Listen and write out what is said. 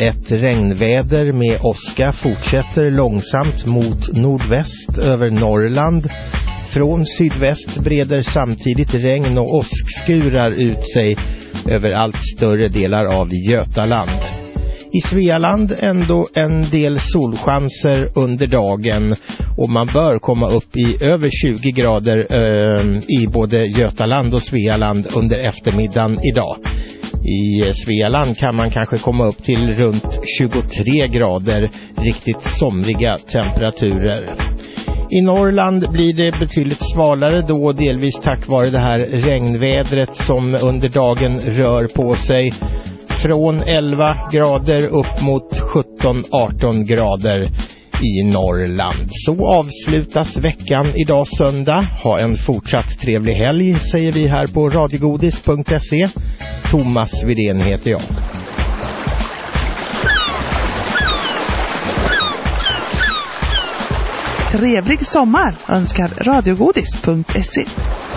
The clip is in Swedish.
Ett regnväder med åska fortsätter långsamt mot nordväst över Norrland. Från sydväst breder samtidigt regn och åskskurar ut sig över allt större delar av Götaland. I Svealand ändå en del solchanser under dagen och man bör komma upp i över 20 grader i både Götaland och Svealand under eftermiddagen idag. I Svealand kan man kanske komma upp till runt 23 grader, riktigt somriga temperaturer. I Norrland blir det betydligt svalare då, delvis tack vare det här regnvädret som under dagen rör på sig. Från 11 grader upp mot 17-18 grader i Norrland. Så avslutas veckan idag söndag. Ha en fortsatt trevlig helg, säger vi här på radiogodis.se. Thomas Widén heter jag. Trevlig sommar önskar radiogodis.se.